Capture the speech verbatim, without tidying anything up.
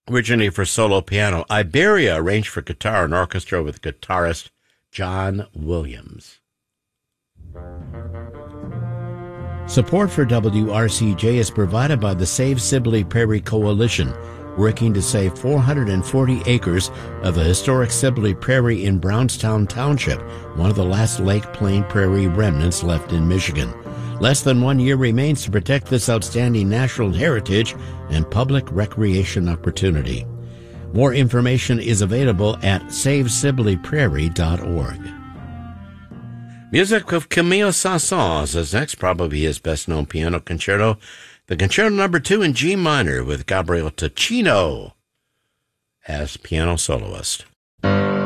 originally for solo piano. Iberia, arranged for guitar and orchestra with guitarist John Williams. Support for W R C J is provided by the Save Sibley Prairie Coalition, working to save four hundred forty acres of the historic Sibley Prairie in Brownstown Township, one of the last Lake Plain Prairie remnants left in Michigan. Less than one year remains to protect this outstanding natural heritage and public recreation opportunity. More information is available at save sibley prairie dot org. Music of Camille Saint-Saëns is next, probably his best-known piano concerto, the Concerto Number Two in G minor with Gabriel Ticino as piano soloist.